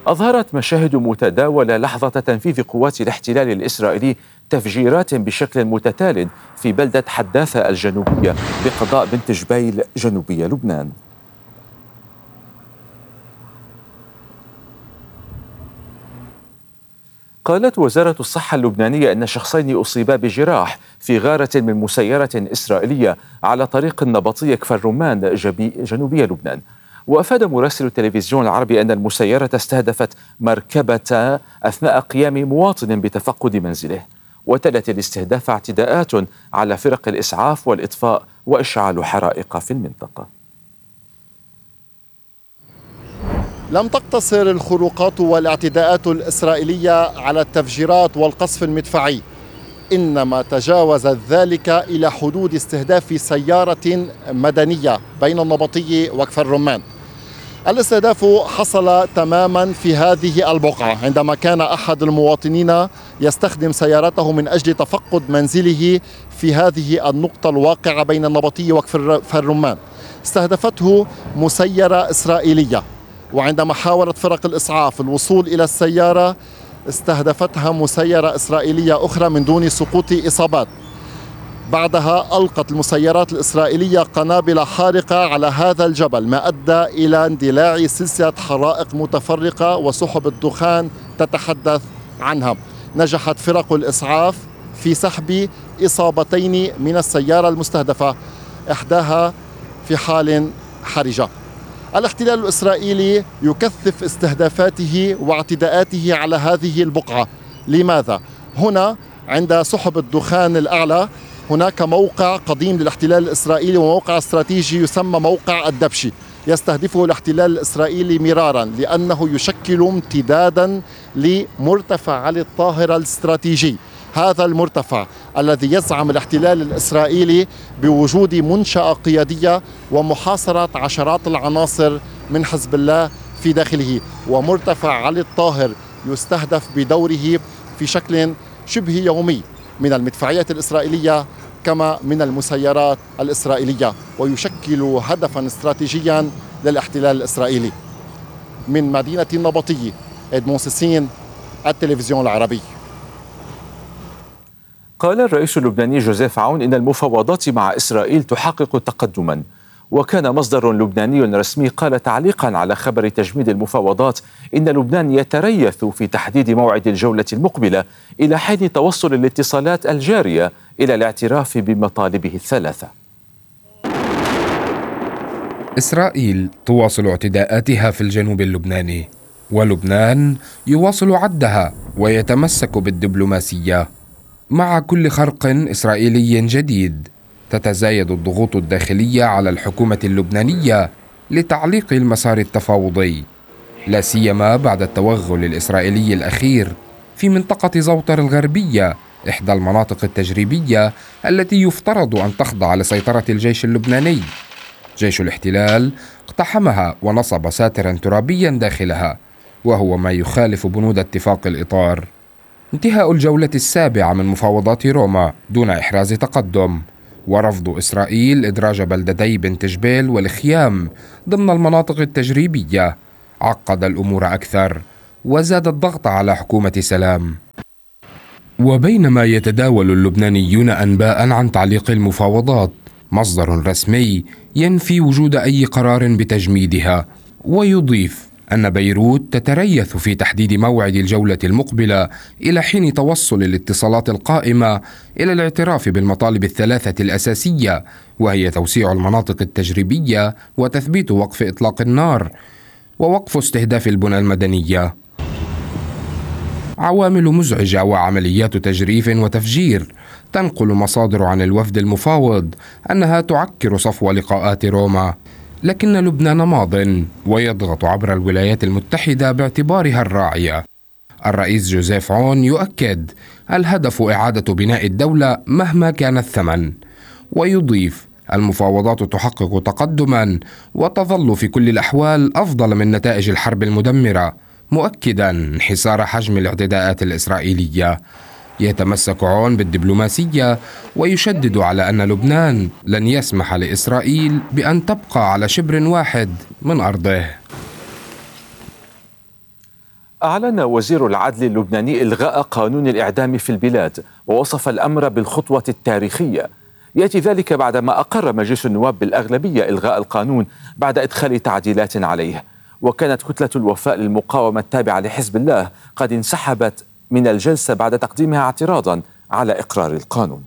أظهرت مشاهد متداولة لحظة تنفيذ قوات الاحتلال الإسرائيلي تفجيرات بشكل متتال في بلدة حداثة الجنوبية بقضاء بنت جبيل جنوبية لبنان. قالت وزارة الصحة اللبنانية أن شخصين أصيبا بجراح في غارة من مسيرة إسرائيلية على طريق النبطية كفر رمان جنوبية لبنان. وأفاد مراسل التلفزيون العربي أن المسيرة استهدفت مركبة أثناء قيام مواطن بتفقد منزله. وتلت الاستهداف اعتداءات على فرق الإسعاف والإطفاء وإشعال حرائق في المنطقة. لم تقتصر الخروقات والاعتداءات الإسرائيلية على التفجيرات والقصف المدفعي، إنما تجاوزت ذلك إلى حدود استهداف سيارة مدنية بين النبطية وكفر رمان. الاستهداف حصل تماما في هذه البقعة عندما كان أحد المواطنين يستخدم سيارته من أجل تفقد منزله في هذه النقطة الواقعة بين النبطية وكفر رمان. استهدفته مسيرة إسرائيلية، وعندما حاولت فرق الإسعاف الوصول إلى السيارة استهدفتها مسيرة إسرائيلية أخرى من دون سقوط إصابات. بعدها ألقت المسيرات الإسرائيلية قنابل حارقة على هذا الجبل، ما أدى إلى اندلاع سلسلة حرائق متفرقة وسحب الدخان تتحدث عنها. نجحت فرق الإسعاف في سحب إصابتين من السيارة المستهدفة، إحداها في حال حرجة. الاحتلال الإسرائيلي يكثف استهدافاته واعتداءاته على هذه البقعة. لماذا؟ هنا عند سحب الدخان الأعلى هناك موقع قديم للاحتلال الإسرائيلي وموقع استراتيجي يسمى موقع الدبشي، يستهدفه الاحتلال الإسرائيلي مرارا لأنه يشكل امتدادا لمرتفع علي الطاهرة الاستراتيجي. هذا المرتفع الذي يزعم الاحتلال الإسرائيلي بوجود منشأة قيادية ومحاصرة عشرات العناصر من حزب الله في داخله، ومرتفع علي الطاهر يستهدف بدوره في شكل شبه يومي من المدفعية الإسرائيلية كما من المسيرات الإسرائيلية، ويشكل هدفا استراتيجيا للاحتلال الإسرائيلي. من مدينة النبطية، إدمون سيسين، التلفزيون العربي. قال الرئيس اللبناني جوزيف عون إن المفاوضات مع إسرائيل تحقق تقدما. وكان مصدر لبناني رسمي قال تعليقا على خبر تجميد المفاوضات إن لبنان يتريث في تحديد موعد الجولة المقبلة إلى حين توصل الاتصالات الجارية إلى الاعتراف بمطالبه الثلاثة. إسرائيل تواصل اعتداءاتها في الجنوب اللبناني، ولبنان يواصل عدها ويتمسك بالدبلوماسية. مع كل خرق إسرائيلي جديد تتزايد الضغوط الداخلية على الحكومة اللبنانية لتعليق المسار التفاوضي، لا سيما بعد التوغل الإسرائيلي الأخير في منطقة زوطر الغربية، إحدى المناطق التجريبية التي يفترض أن تخضع لسيطرة الجيش اللبناني. جيش الاحتلال اقتحمها ونصب ساترا ترابيا داخلها، وهو ما يخالف بنود اتفاق الإطار. انتهاء الجولة السابعة من مفاوضات روما دون إحراز تقدم، ورفض إسرائيل إدراج بلدتي بنت جبيل والخيام ضمن المناطق التجريبية عقد الأمور أكثر وزاد الضغط على حكومة سلام. وبينما يتداول اللبنانيون أنباء عن تعليق المفاوضات، مصدر رسمي ينفي وجود أي قرار بتجميدها، ويضيف أن بيروت تتريث في تحديد موعد الجولة المقبلة إلى حين توصل الاتصالات القائمة إلى الاعتراف بالمطالب الثلاثة الأساسية، وهي توسيع المناطق التجريبية وتثبيت وقف إطلاق النار ووقف استهداف البنى المدنية. عوامل مزعجة وعمليات تجريف وتفجير. تنقل مصادر عن الوفد المفاوض أنها تعكر صفو لقاءات روما، لكن لبنان ماضٍ ويضغط عبر الولايات المتحدة باعتبارها الراعية. الرئيس جوزيف عون يؤكد الهدف إعادة بناء الدولة مهما كان الثمن، ويضيف المفاوضات تحقق تقدما وتظل في كل الأحوال أفضل من نتائج الحرب المدمرة، مؤكدا انحسار حجم الاعتداءات الإسرائيلية. يتمسك عون بالدبلوماسية ويشدد على أن لبنان لن يسمح لإسرائيل بأن تبقى على شبر واحد من أرضه. أعلن وزير العدل اللبناني إلغاء قانون الإعدام في البلاد، ووصف الأمر بالخطوة التاريخية. يأتي ذلك بعدما أقر مجلس النواب بالأغلبية إلغاء القانون بعد إدخال تعديلات عليه. وكانت كتلة الوفاء للمقاومة التابعة لحزب الله قد انسحبت من الجلسة بعد تقديمها اعتراضا على إقرار القانون.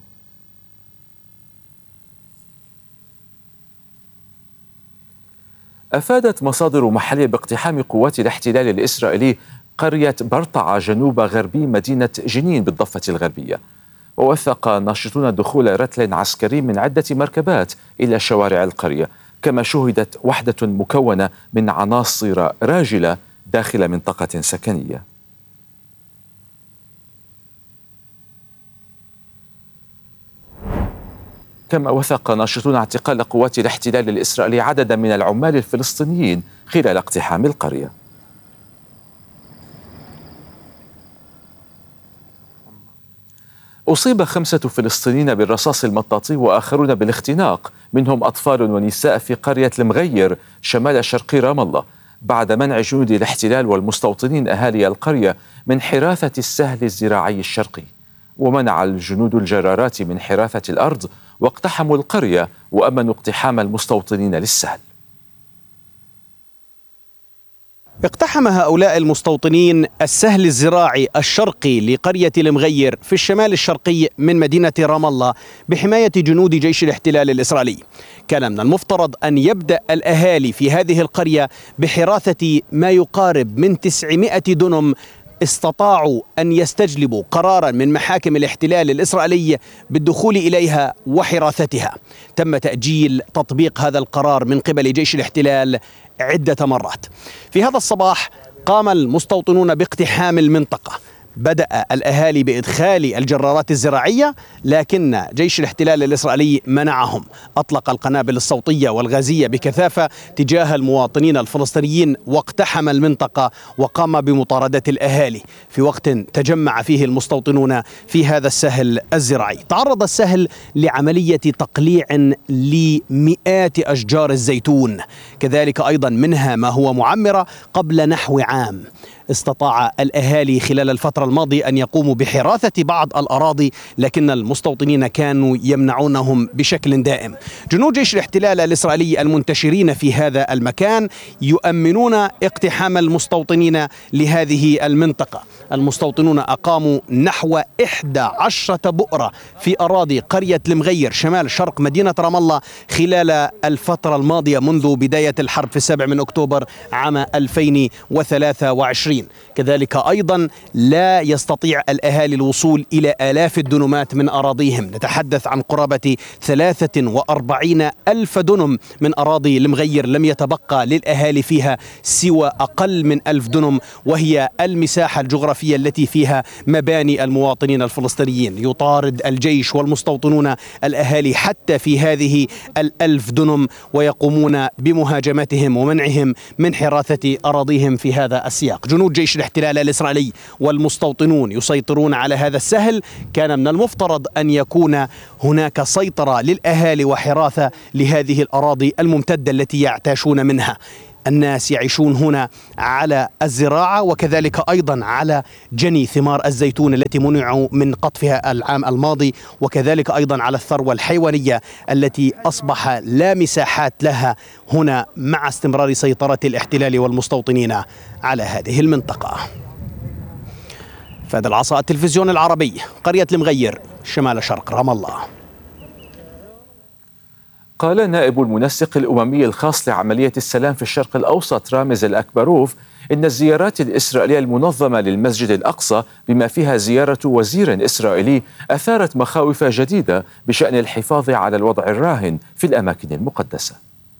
أفادت مصادر محلية باقتحام قوات الاحتلال الإسرائيلي قرية برطعة جنوب غربي مدينة جنين بالضفة الغربية. ووثق ناشطون دخول رتل عسكري من عدة مركبات إلى شوارع القرية، كما شهدت وحدة مكونة من عناصر راجلة داخل منطقة سكنية. كما وثق ناشطون اعتقال قوات الاحتلال الإسرائيلي عددا من العمال الفلسطينيين خلال اقتحام القرية. أصيب 5 فلسطينيين بالرصاص المطاطي وآخرون بالاختناق، منهم أطفال ونساء في قرية المغير شمال شرقي رام الله، بعد منع جنود الاحتلال والمستوطنين أهالي القرية من حراثة السهل الزراعي الشرقي. ومنع الجنود الجرارات من حراثة الأرض واقتحموا القرية وأمنوا اقتحام المستوطنين للسهل. اقتحم هؤلاء المستوطنين السهل الزراعي الشرقي لقرية المغير في الشمال الشرقي من مدينة رام الله بحماية جنود جيش الاحتلال الإسرائيلي. كان من المفترض أن يبدأ الأهالي في هذه القرية بحراثة ما يقارب من 900 دنم. استطاعوا أن يستجلبوا قرارا من محاكم الاحتلال الإسرائيلي بالدخول إليها وحراثتها. تم تأجيل تطبيق هذا القرار من قبل جيش الاحتلال عدة مرات. في هذا الصباح قام المستوطنون باقتحام المنطقة. بدأ الأهالي بإدخال الجرارات الزراعية، لكن جيش الاحتلال الإسرائيلي منعهم. أطلق القنابل الصوتية والغازية بكثافة تجاه المواطنين الفلسطينيين واقتحم المنطقة وقام بمطاردة الأهالي في وقت تجمع فيه المستوطنون في هذا السهل الزراعي. تعرض السهل لعملية تقليع لمئات أشجار الزيتون، كذلك أيضا منها ما هو معمرة قبل نحو عام. استطاع الأهالي خلال الفترة الماضية أن يقوموا بحراثة بعض الأراضي، لكن المستوطنين كانوا يمنعونهم بشكل دائم. جنود جيش الاحتلال الإسرائيلي المنتشرين في هذا المكان يؤمنون اقتحام المستوطنين لهذه المنطقة. المستوطنون أقاموا نحو 11 بؤرة في أراضي قرية المغير شمال شرق مدينة رام الله خلال الفترة الماضية منذ بداية الحرب في 7 من أكتوبر عام 2023. كذلك أيضا لا يستطيع الأهالي الوصول إلى آلاف الدنمات من أراضيهم. نتحدث عن قرابة 43 ألف دنم من أراضي المغير لم يتبقى للأهالي فيها سوى أقل من 1000 دنم، وهي المساحة الجغرافية التي فيها مباني المواطنين الفلسطينيين. يطارد الجيش والمستوطنون الأهالي حتى في هذه 1000 دنم ويقومون بمهاجمتهم ومنعهم من حراثة أراضيهم في هذا السياق. جنود جيش الاحتلال الإسرائيلي والمستوطنون يسيطرون على هذا السهل. كان من المفترض أن يكون هناك سيطرة للأهالي وحراثة لهذه الأراضي الممتدة التي يعتاشون منها. الناس يعيشون هنا على الزراعة وكذلك أيضا على جني ثمار الزيتون التي منعوا من قطفها العام الماضي، وكذلك أيضا على الثروة الحيوانية التي أصبح لا مساحات لها هنا مع استمرار سيطرة الاحتلال والمستوطنين على هذه المنطقة. فهد العصا، التلفزيون العربي، قرية المغير شمال شرق رام الله. قال نائب المنسق الأممي الخاص لعملية السلام في الشرق الأوسط رامز الأكبروف إن الزيارات الإسرائيلية المنظمة للمسجد الأقصى بما فيها زيارة وزير إسرائيلي أثارت مخاوف جديدة بشأن الحفاظ على الوضع الراهن في الأماكن المقدسة.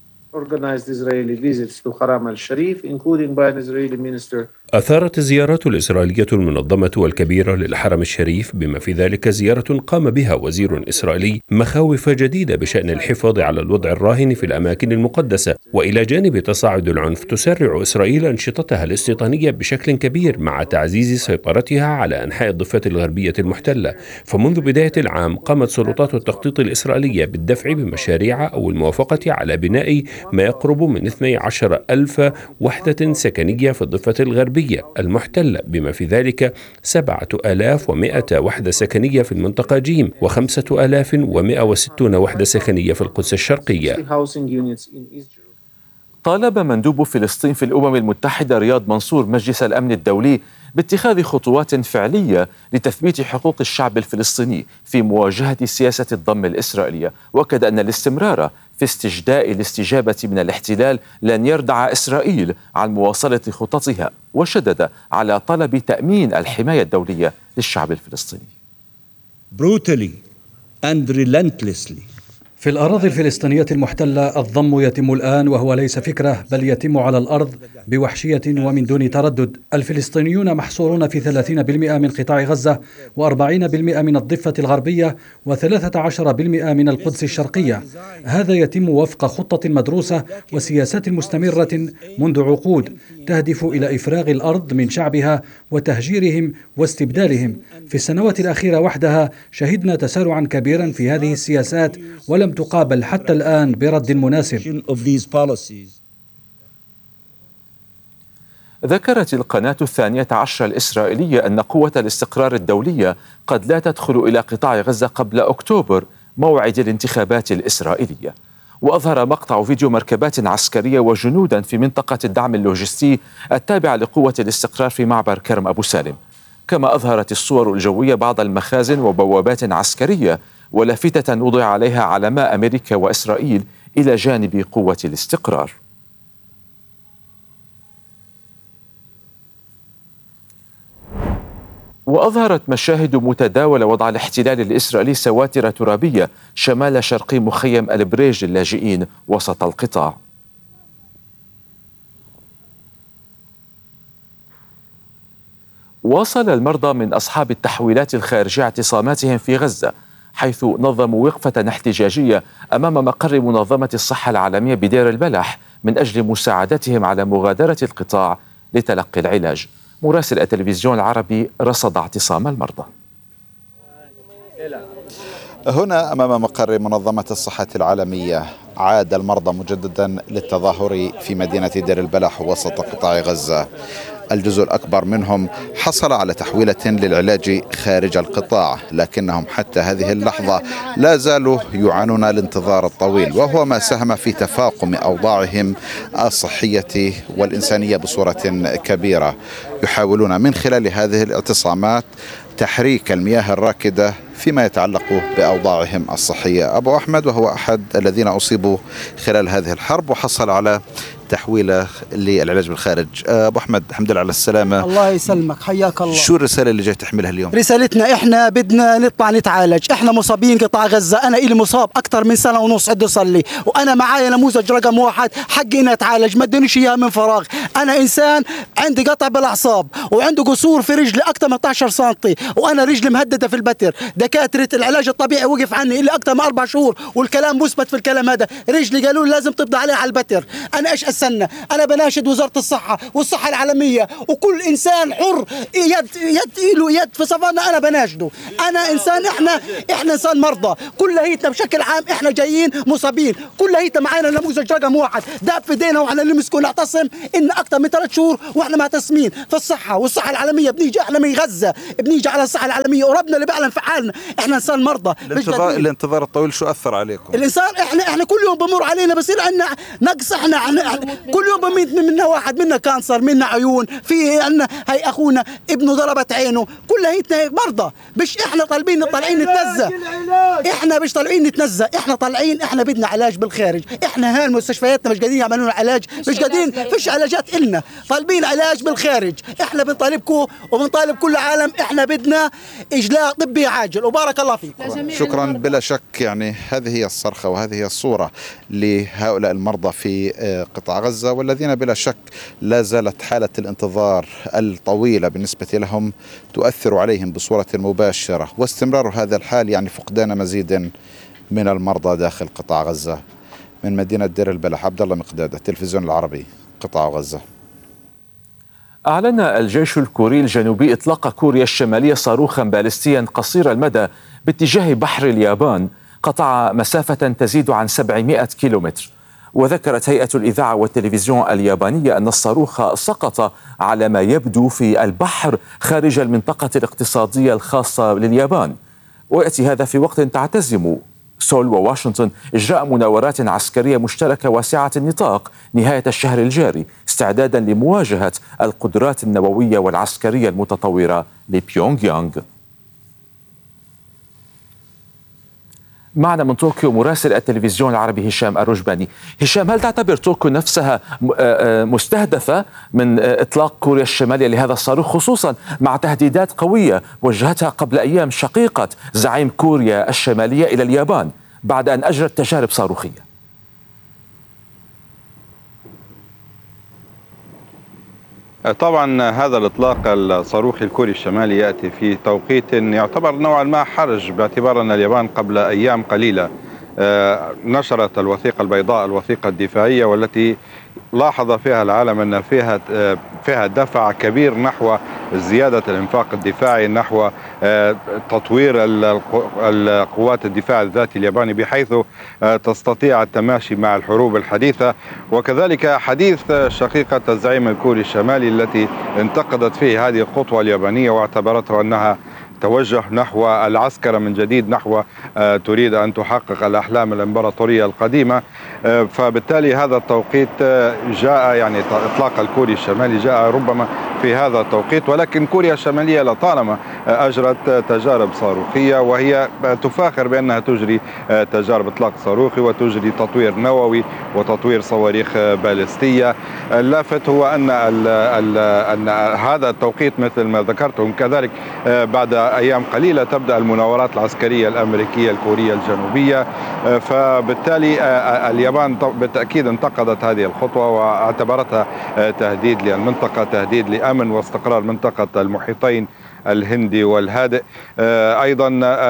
أثارت الزيارات الإسرائيلية المنظمة والكبيرة للحرم الشريف بما في ذلك زيارة قام بها وزير إسرائيلي مخاوف جديدة بشأن الحفاظ على الوضع الراهن في الأماكن المقدسة. وإلى جانب تصاعد العنف تسرع إسرائيل أنشطتها الاستيطانية بشكل كبير مع تعزيز سيطرتها على أنحاء الضفة الغربية المحتلة. فمنذ بداية العام قامت سلطات التخطيط الإسرائيلية بالدفع بمشاريع أو الموافقة على بناء ما يقرب من 12,000 وحدة سكنية في الضفة الغربية الغربية المحتلة، بما في ذلك 7100 وحدة سكنية في المنطقة جيم و5160 وحدة سكنية في القدس الشرقية. طالب مندوب فلسطين في الأمم المتحدة رياض منصور مجلس الأمن الدولي باتخاذ خطوات فعلية لتثبيت حقوق الشعب الفلسطيني في مواجهة سياسة الضم الإسرائيلية، وأكد أن الاستمرار في استجداء الاستجابة من الاحتلال لن يردع إسرائيل عن مواصلة خططها، وشدد على طلب تأمين الحماية الدولية للشعب الفلسطيني. brutally and relentlessly. في الأراضي الفلسطينية المحتلة الضم يتم الآن، وهو ليس فكرة بل يتم على الأرض بوحشية ومن دون تردد. الفلسطينيون محصورون في 30% من قطاع غزة و40% من الضفة الغربية و13% من القدس الشرقية. هذا يتم وفق خطة مدروسة وسياسات مستمرة منذ عقود تهدف إلى إفراغ الأرض من شعبها وتهجيرهم واستبدالهم. في السنوات الأخيرة وحدها شهدنا تسارعا كبيرا في هذه السياسات ولم تقابل حتى الآن برد مناسب. ذكرت القناة 12 الإسرائيلية أن قوة الاستقرار الدولية قد لا تدخل إلى قطاع غزة قبل أكتوبر، موعد الانتخابات الإسرائيلية. وأظهر مقطع فيديو مركبات عسكرية وجنودا في منطقة الدعم اللوجستي التابعة لقوة الاستقرار في معبر كرم أبو سالم، كما أظهرت الصور الجوية بعض المخازن وبوابات عسكرية ولافتة وضع عليها علماء أمريكا وإسرائيل إلى جانب قوة الاستقرار. وأظهرت مشاهد متداولة وضع الاحتلال الإسرائيلي سواتر ترابية شمال شرقي مخيم البريج للاجئين وسط القطاع. واصل المرضى من أصحاب التحويلات الخارجية اعتصاماتهم في غزة، حيث نظموا وقفة احتجاجية أمام مقر منظمة الصحة العالمية بدير البلح من أجل مساعدتهم على مغادرة القطاع لتلقي العلاج. مراسل التلفزيون العربي رصد اعتصام المرضى. هنا أمام مقر منظمة الصحة العالمية عاد المرضى مجددا للتظاهر في مدينة دير البلح وسط قطاع غزة. الجزء الأكبر منهم حصل على تحويلة للعلاج خارج القطاع، لكنهم حتى هذه اللحظة لا زالوا يعانون الانتظار الطويل، وهو ما ساهم في تفاقم أوضاعهم الصحية والإنسانية بصورة كبيرة. يحاولون من خلال هذه الاعتصامات تحريك المياه الراكدة فيما يتعلق بأوضاعهم الصحية. أبو أحمد وهو أحد الذين أصيبوا خلال هذه الحرب وحصل على تحويله للعلاج بالخارج. أبو أحمد، الحمد لله على السلامة. الله يسلمك، حياك الله. شو الرسالة اللي جاي تحملها اليوم؟ رسالتنا إحنا بدنا نطلع نتعالج. إحنا مصابين قطاع غزة، أنا إلي مصاب أكثر من سنة ونص عده صار لي، وأنا معايا نموذج رقم 1 حقي إني أتعالج، ما ادونيش إياه من فراغ. أنا إنسان عندي قطع بالأعصاب وعنده قصور في رجلي أكثر من 12 سنتي، وأنا رجلي مهددة في البتر. دكاترة العلاج الطبيعي وقف عني إلي أكثر من 4 شهور، والكلام مثبت في الكلام هذا. رجلي قالوا لي لازم تبضى عليها على البتر. أنا إيش أستنى؟ أنا بناشد وزارة الصحة والصحة العالمية وكل إنسان حر يد له يد في صفنا، أنا بناشده. أنا إنسان، إحنا إنسان مرضى كليتنا بشكل عام، إحنا جايين مصابين كليتنا، معانا نموذج رقم 1 داب في ايدينا، وإحنا اللي مسكوا نعتصم إن أكثر من 3 شهور وإحنا معتصمين في الصحة والصحة العالمية. بنيجي إحنا من غزة، بنيجي على الصحة العالمية وربنا اللي بيعلم في حالنا. إحنا إنسان مرضى. الانتظار الطويل شو أثر عليكم؟ الإنسان إحنا كل يوم بمر علينا بصير عندنا نقص. إحنا كل يوم بميت منا واحد، منا كانسر، منا عيون، في عندنا هي أخونا ابنه ضربت عينه، كلها مرضى. مش إحنا طالعين نتنزه، إحنا مش طالعين نتنزه، إحنا طالعين، إحنا بدنا علاج بالخارج. إحنا هاي مستشفياتنا مش قادرين يعملون علاج، مش قادرين، فيش علاجات إلنا، طالبين علاج بالخارج. إحنا بنطالبكم وبنطالب كل العالم، إحنا بدنا إجلاء طبي عاجل، وبارك الله فيكم. شكرا. بلا شك يعني هذه هي الصرخة وهذه هي الصورة لهؤلاء المرضى في قطاع غزة، والذين بلا شك لا زالت حالة الانتظار الطويلة بالنسبة لهم تؤثر عليهم بصورة مباشرة، واستمرار هذا الحال يعني فقدان مزيد من المرضى داخل قطاع غزة. من مدينة دير البلح، عبد الله مقداد، التلفزيون العربي، قطاع غزة. أعلن الجيش الكوري الجنوبي إطلاق كوريا الشمالية صاروخا باليستيا قصير المدى باتجاه بحر اليابان، قطع مسافة تزيد عن 700 كيلومتر. وذكرت هيئة الإذاعة والتلفزيون اليابانية أن الصاروخ سقط على ما يبدو في البحر خارج المنطقة الاقتصادية الخاصة لليابان. ويأتي هذا في وقت تعتزم سول وواشنطن إجراء مناورات عسكرية مشتركة واسعة النطاق نهاية الشهر الجاري استعدادا لمواجهة القدرات النووية والعسكرية المتطورة لبيونغ يانغ. معنا من طوكيو مراسل التلفزيون العربي هشام الرجباني. هشام، هل تعتبر طوكيو نفسها مستهدفة من إطلاق كوريا الشمالية لهذا الصاروخ، خصوصا مع تهديدات قوية وجهتها قبل أيام شقيقة زعيم كوريا الشمالية إلى اليابان بعد أن أجرت تجارب صاروخية؟ طبعا هذا الإطلاق الصاروخي الكوري الشمالي يأتي في توقيت يعتبر نوعا ما حرج، باعتبار أن اليابان قبل أيام قليلة نشرت الوثيقة البيضاء، الوثيقة الدفاعية، والتي لاحظ فيها العالم أن فيها دفع كبير نحو زيادة الإنفاق الدفاعي، نحو تطوير القوات الدفاع الذاتي الياباني بحيث تستطيع التماشي مع الحروب الحديثة. وكذلك حديث شقيقة الزعيم الكوري الشمالي التي انتقدت فيه هذه الخطوة اليابانية واعتبرتها أنها توجه نحو العسكرة من جديد، نحو تريد أن تحقق الأحلام الإمبراطورية القديمة. فبالتالي هذا التوقيت جاء، يعني إطلاق الكوري الشمالي جاء ربما في هذا التوقيت، ولكن كوريا الشمالية لطالما أجرت تجارب صاروخية وهي تفاخر بأنها تجري تجارب إطلاق صاروخي وتجري تطوير نووي وتطوير صواريخ باليستية. اللافت هو أن هذا التوقيت مثل ما ذكرتم كذلك بعد أيام قليلة تبدأ المناورات العسكرية الأمريكية الكورية الجنوبية، فبالتالي اليابان بالتأكيد انتقدت هذه الخطوة واعتبرتها تهديد للمنطقة، تهديد لأمن واستقرار منطقة المحيطين الهندي والهادئ. أيضا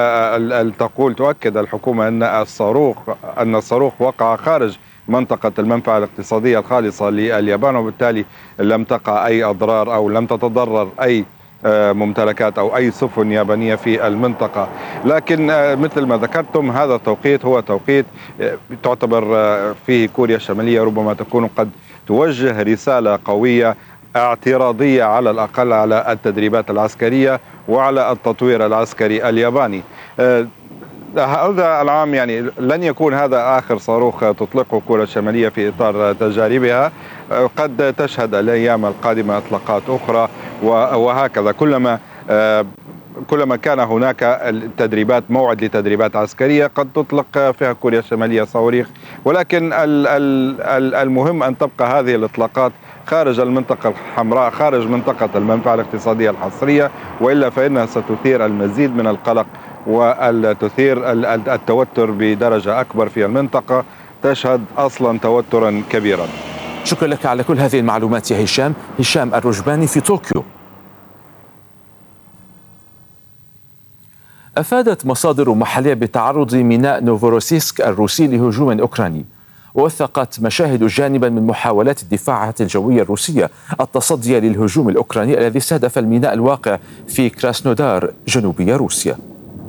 تؤكد الحكومة أن الصاروخ وقع خارج منطقة المنفعة الاقتصادية الخالصة لليابان، وبالتالي لم تقع أي أضرار أو لم تتضرر أي ممتلكات أو أي سفن يابانية في المنطقة. لكن مثل ما ذكرتم هذا التوقيت هو توقيت تعتبر فيه كوريا الشمالية ربما تكون قد توجه رسالة قوية اعتراضية على الأقل على التدريبات العسكرية وعلى التطوير العسكري الياباني. هذا العام يعني لن يكون هذا آخر صاروخ تطلقه كوريا الشمالية في إطار تجاربها، قد تشهد الأيام القادمة إطلاقات أخرى، وهكذا كلما كان هناك موعد لتدريبات عسكرية قد تطلق فيها كوريا الشمالية صواريخ. ولكن المهم أن تبقى هذه الإطلاقات خارج المنطقة الحمراء، خارج منطقة المنفعة الاقتصادية الحصرية، وإلا فإنها ستثير المزيد من القلق وتثير التوتر بدرجة أكبر في المنطقة، تشهد أصلا توترا كبيرا. شكرا لك على كل هذه المعلومات يا هشام الرجباني في طوكيو. أفادت مصادر محلية بتعرض ميناء نوفوروسيسك الروسي لهجوم أوكراني، ووثقت مشاهد جانبا من محاولات الدفاعات الجوية الروسية التصدي للهجوم الأوكراني الذي استهدف الميناء الواقع في كراسنودار جنوبي روسيا.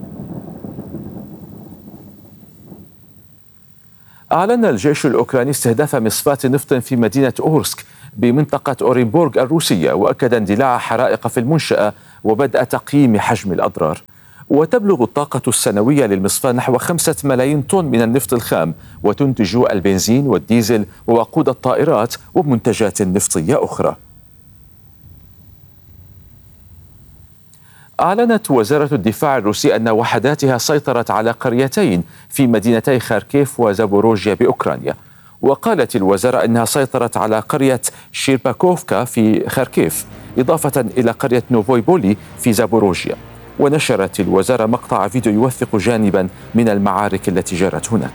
أعلن الجيش الأوكراني استهداف مصفاة نفط في مدينة أورسك بمنطقة أورينبورغ الروسية، وأكد اندلاع حرائق في المنشأة وبدء تقييم حجم الأضرار. وتبلغ الطاقة السنوية للمصفاة نحو 5 ملايين طن من النفط الخام، وتنتج البنزين والديزل ووقود الطائرات ومنتجات نفطية أخرى. أعلنت وزارة الدفاع الروسية أن وحداتها سيطرت على قريتين في مدينتي خاركيف وزابوروجيا بأوكرانيا. وقالت الوزارة أنها سيطرت على قرية شيرباكوفكا في خاركيف، إضافة إلى قرية نوفوي بولي في زابوروجيا. ونشرت الوزارة مقطع فيديو يوثق جانبا من المعارك التي جرت هناك.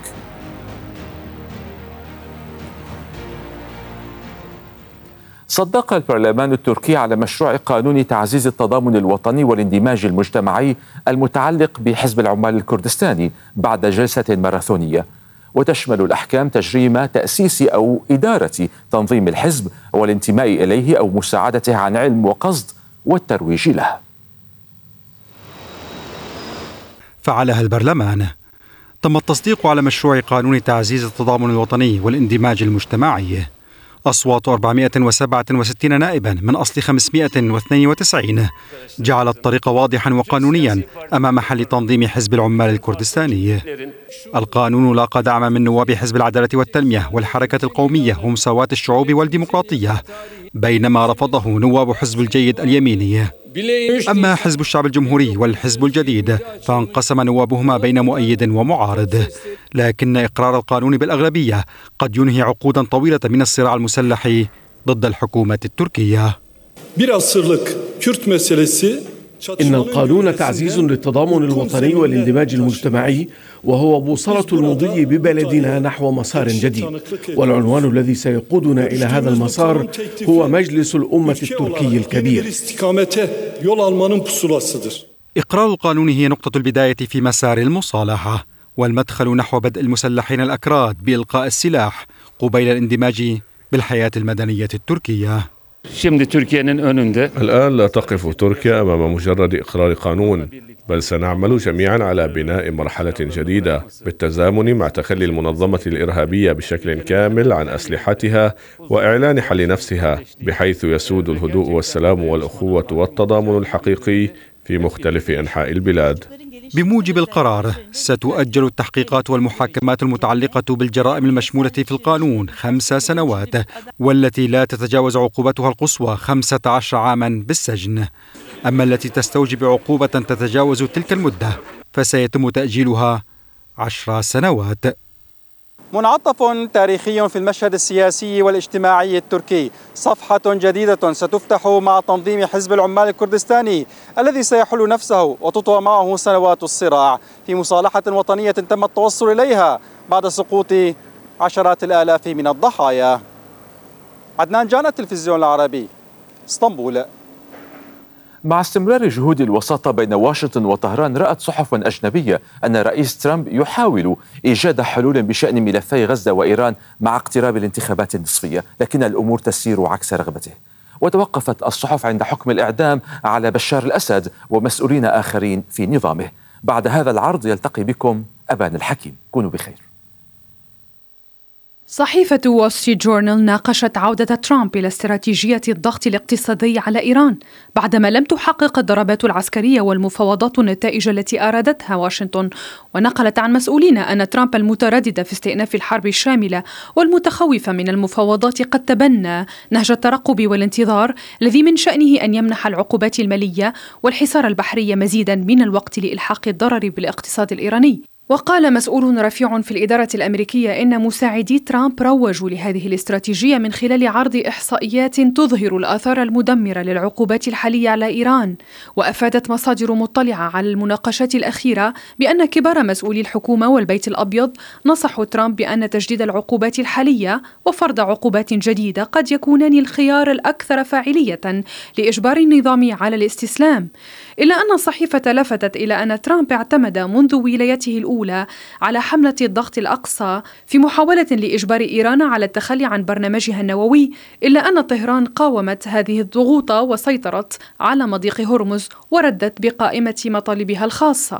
صدق البرلمان التركي على مشروع قانون تعزيز التضامن الوطني والاندماج المجتمعي المتعلق بحزب العمال الكردستاني بعد جلسة ماراثونية، وتشمل الأحكام تجريم تأسيس أو إدارة تنظيم الحزب والانتماء إليه أو مساعدته عن علم وقصد والترويج له. فعلها البرلمان تم التصديق على مشروع قانون تعزيز التضامن الوطني والاندماج المجتمعي. أصوات 467 نائبا من أصل 592 جعل الطريق واضحا وقانونيا أمام حل تنظيم حزب العمال الكردستاني. القانون لاقى دعما من نواب حزب العدالة والتنمية والحركة القومية ومساواة الشعوب والديمقراطية، بينما رفضه نواب حزب الجيد اليميني. أما حزب الشعب الجمهوري والحزب الجديد فانقسم نوابهما بين مؤيد ومعارض، لكن إقرار القانون بالأغلبية قد ينهي عقودا طويلة من الصراع المسلح ضد الحكومة التركية. إن القانون تعزيز للتضامن الوطني والاندماج المجتمعي، وهو بوصلة المضي ببلدنا نحو مسار جديد، والعنوان الذي سيقودنا إلى هذا المسار هو مجلس الأمة التركي الكبير. إقرار القانون هي نقطة البداية في مسار المصالحة والمدخل نحو بدء المسلحين الأكراد بإلقاء السلاح قبيل الاندماج بالحياة المدنية التركية. الآن لا تقف تركيا أمام مجرد إقرار قانون، بل سنعمل جميعا على بناء مرحلة جديدة بالتزامن مع تخلي المنظمة الإرهابية بشكل كامل عن أسلحتها وإعلان حل نفسها، بحيث يسود الهدوء والسلام والأخوة والتضامن الحقيقي في مختلف أنحاء البلاد. بموجب القرار ستؤجل التحقيقات والمحاكمات المتعلقة بالجرائم المشمولة في القانون 5 سنوات، والتي لا تتجاوز عقوبتها القصوى 15 عاما بالسجن. أما التي تستوجب عقوبة تتجاوز تلك المدة فسيتم تأجيلها 10 سنوات. منعطف تاريخي في المشهد السياسي والاجتماعي التركي، صفحة جديدة ستفتح مع تنظيم حزب العمال الكردستاني الذي سيحل نفسه وتطوى معه سنوات الصراع في مصالحة وطنية تم التوصل إليها بعد سقوط عشرات الآلاف من الضحايا. عدنان جان، التلفزيون العربي، اسطنبول. مع استمرار جهود الوساطة بين واشنطن وطهران، رأت صحف أجنبية أن رئيس ترامب يحاول إيجاد حلول بشأن ملفي غزة وإيران مع اقتراب الانتخابات النصفية، لكن الأمور تسير عكس رغبته. وتوقفت الصحف عند حكم الإعدام على بشار الأسد ومسؤولين آخرين في نظامه. بعد هذا العرض يلتقي بكم أبان الحكيم. كونوا بخير. صحيفة وول ستريت جورنال ناقشت عودة ترامب إلى استراتيجية الضغط الاقتصادي على إيران بعدما لم تحقق الضربات العسكرية والمفاوضات النتائج التي أرادتها واشنطن، ونقلت عن مسؤولين أن ترامب المتردد في استئناف الحرب الشاملة والمتخوف من المفاوضات قد تبنى نهج الترقب والانتظار الذي من شأنه أن يمنح العقوبات المالية والحصار البحري مزيدا من الوقت لإلحاق الضرر بالاقتصاد الإيراني. وقال مسؤول رفيع في الإدارة الأمريكية إن مساعدي ترامب روجوا لهذه الاستراتيجية من خلال عرض إحصائيات تظهر الآثار المدمرة للعقوبات الحالية على إيران. وأفادت مصادر مطلعة على المناقشات الأخيرة بأن كبار مسؤولي الحكومة والبيت الأبيض نصحوا ترامب بأن تجديد العقوبات الحالية وفرض عقوبات جديدة قد يكونان الخيار الأكثر فاعلية لإجبار النظام على الاستسلام. إلا أن الصحيفة لفتت إلى أن ترامب اعتمد منذ ولايته الأولى على حملة الضغط الأقصى في محاولة لإجبار إيران على التخلي عن برنامجها النووي، إلا أن طهران قاومت هذه الضغوط وسيطرت على مضيق هرمز وردت بقائمة مطالبها الخاصة.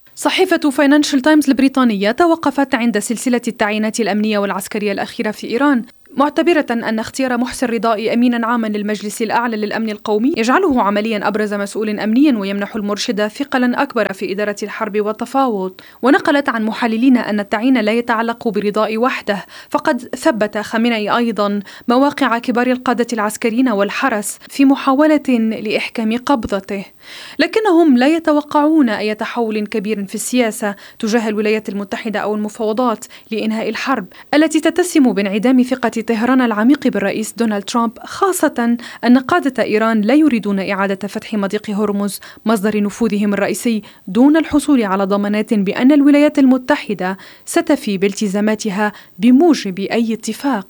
صحيفة فاينانشال تايمز البريطانية توقفت عند سلسلة التعيينات الأمنية والعسكرية الأخيرة في إيران، معتبرة أن اختيار محسن رضائي أمينا عاما للمجلس الأعلى للأمن القومي يجعله عمليا أبرز مسؤول أمني ويمنح المرشد ثقلا أكبر في إدارة الحرب والتفاوض. ونقلت عن محللين أن التعيين لا يتعلق برضائي وحده، فقد ثبت خامنئي أيضا مواقع كبار القادة العسكريين والحرس في محاولة لإحكام قبضته، لكنهم لا يتوقعون أي تحول كبير في السياسة تجاه الولايات المتحدة أو المفاوضات لإنهاء الحرب التي تتسم بانعدام ثقة طهران العميق بالرئيس دونالد ترامب، خاصة أن قادة إيران لا يريدون إعادة فتح مضيق هرمز مصدر نفوذهم الرئيسي دون الحصول على ضمانات بأن الولايات المتحدة ستفي بالتزاماتها بموجب أي اتفاق.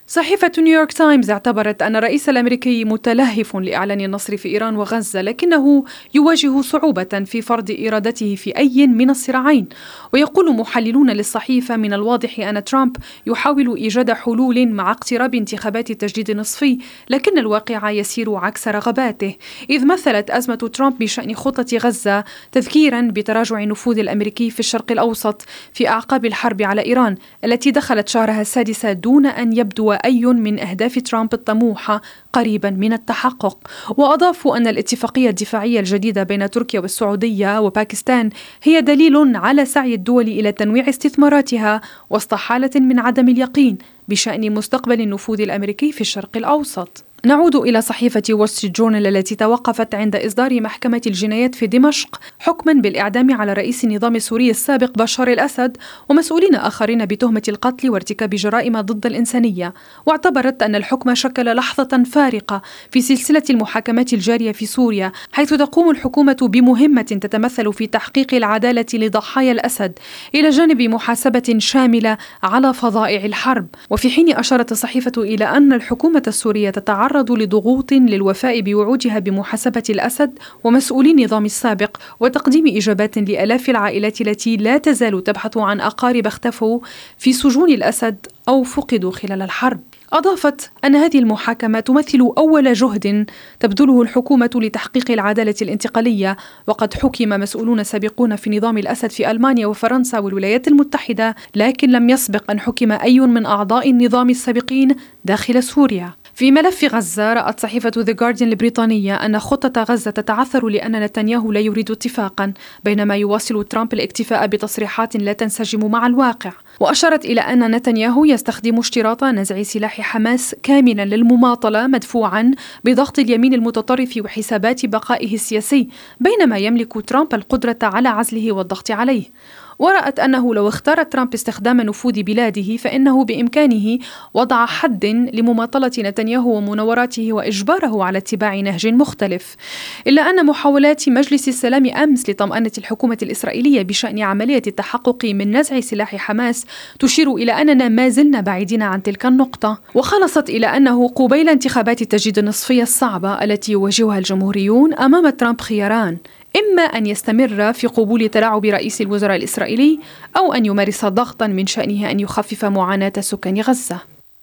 صحيفة نيويورك تايمز اعتبرت أن الرئيس الأمريكي متلهف لإعلان النصر في إيران وغزة، لكنه يواجه صعوبة في فرض إرادته في أي من الصراعين. ويقول محللون للصحيفة من الواضح أن ترامب يحاول إيجاد حلول مع اقتراب انتخابات التجديد النصفي، لكن الواقع يسير عكس رغباته، إذ مثلت أزمة ترامب بشأن خطة غزة تذكيرا بتراجع النفوذ الأمريكي في الشرق الأوسط في أعقاب الحرب على إيران التي دخلت شهرها السادس دون أن يبدو أي من أهداف ترامب الطموحة قريبا من التحقق. وأضافوا أن الاتفاقية الدفاعية الجديدة بين تركيا والسعودية وباكستان هي دليل على سعي الدول إلى تنويع استثماراتها وسط حالة من عدم اليقين بشأن مستقبل النفوذ الأمريكي في الشرق الأوسط. نعود إلى صحيفة وول ستريت جورنال التي توقفت عند إصدار محكمة الجنايات في دمشق حكما بالإعدام على رئيس النظام السوري السابق بشار الأسد ومسؤولين آخرين بتهمة القتل وارتكاب جرائم ضد الإنسانية. واعتبرت أن الحكم شكل لحظة فارقة في سلسلة المحاكمات الجارية في سوريا، حيث تقوم الحكومة بمهمة تتمثل في تحقيق العدالة لضحايا الأسد إلى جانب محاسبة شاملة على فظائع الحرب. وفي حين أشارت الصحيفة إلى أن الحكومة السورية تتعرض لضغوط للوفاء بوعودها بمحاسبة الأسد ومسؤولي النظام السابق وتقديم إجابات لآلاف العائلات التي لا تزال تبحث عن أقارب اختفوا في سجون الأسد أو فقدوا خلال الحرب. أضافت أن هذه المحاكمة تمثل أول جهد تبذله الحكومة لتحقيق العدالة الانتقالية، وقد حكم مسؤولون سابقون في نظام الأسد في ألمانيا وفرنسا والولايات المتحدة، لكن لم يسبق أن حكم أي من أعضاء النظام السابقين داخل سوريا. في ملف غزة، رأت صحيفة The Guardian البريطانية أن خطة غزة تتعثر لأن نتنياهو لا يريد اتفاقا، بينما يواصل ترامب الاكتفاء بتصريحات لا تنسجم مع الواقع. وأشارت إلى أن نتنياهو يستخدم اشتراط نزع سلاح حماس كاملا للمماطلة مدفوعا بضغط اليمين المتطرف وحسابات بقائه السياسي، بينما يملك ترامب القدرة على عزله والضغط عليه. ورأت أنه لو اختار ترامب استخدام نفوذ بلاده فإنه بإمكانه وضع حد لمماطلة نتنياهو ومناوراته وإجباره على اتباع نهج مختلف. إلا أن محاولات مجلس السلام أمس لطمأنة الحكومة الإسرائيلية بشأن عملية التحقق من نزع سلاح حماس تشير إلى أننا ما زلنا بعيدين عن تلك النقطة، وخلصت إلى أنه قبيل انتخابات التجديد النصفية الصعبة التي يواجهها الجمهوريون أمام ترامب خياران: إما أن يستمر في قبول تلاعب رئيس الوزراء الإسرائيلي أو أن يمارس ضغطا من شأنه أن يخفف معاناة سكان غزة.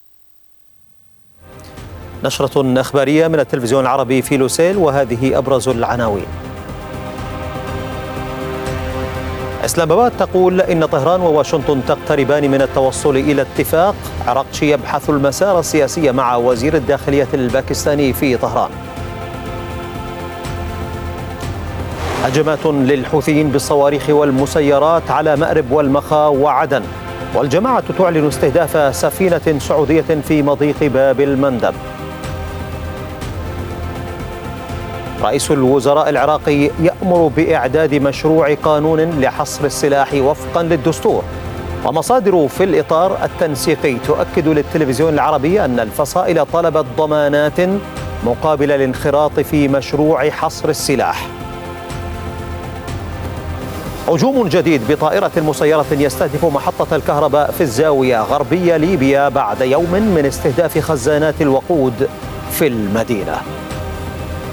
نشرة أخبارية من التلفزيون العربي في لوسيل، وهذه أبرز العناوين. إسلام آباد تقول إن طهران وواشنطن تقتربان من التوصل إلى اتفاق. عراقشي يبحث المسار السياسي مع وزير الداخلية الباكستاني في طهران. هجمات للحوثيين بالصواريخ والمسيرات على مأرب والمخا وعدن. والجماعة تعلن استهداف سفينة سعودية في مضيق باب المندب. رئيس الوزراء العراقي يأمر بإعداد مشروع قانون لحصر السلاح وفقا للدستور. ومصادر في الإطار التنسيقي تؤكد للتلفزيون العربي أن الفصائل طلبت ضمانات مقابل الانخراط في مشروع حصر السلاح. هجوم جديد بطائرة مسيرة يستهدف محطة الكهرباء في الزاوية غربية ليبيا بعد يوم من استهداف خزانات الوقود في المدينة.